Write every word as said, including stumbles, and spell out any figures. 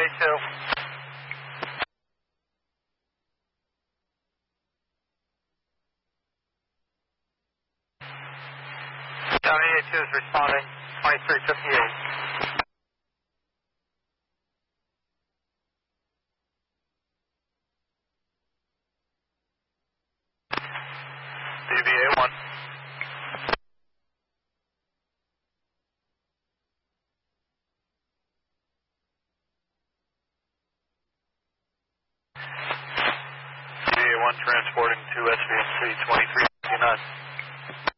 two. seventy-eight two is responding, twenty-three fifty-eight. D V A one. D V A one transporting to S V M C twenty-three fifty-nine.